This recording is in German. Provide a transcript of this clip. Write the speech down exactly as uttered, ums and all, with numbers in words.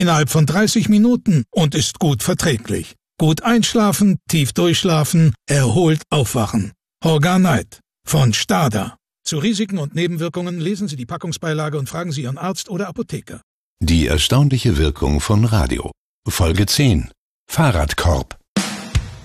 innerhalb von dreißig Minuten und ist gut verträglich. Gut einschlafen, tief durchschlafen, erholt aufwachen. Horgar-Night von Stada. Zu Risiken und Nebenwirkungen lesen Sie die Packungsbeilage und fragen Sie Ihren Arzt oder Apotheker. Die erstaunliche Wirkung von Radio. Folge zehn. Fahrradkorb.